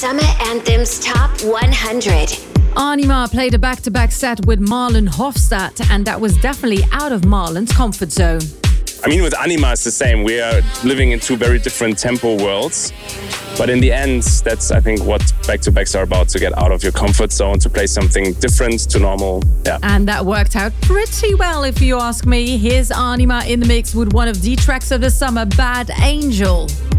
Summer Anthems Top 100. Anima played a back-to-back set with Marlon Hofstadt, and that was definitely out of Marlon's comfort zone. I mean, with Anima, it's the same. We are living in two very different tempo worlds. But in the end, that's, I think, what back-to-backs are about, to get out of your comfort zone, to play something different to normal. Yeah. And that worked out pretty well, if you ask me. Here's Anima in the mix with one of the tracks of the summer, Bad Angel.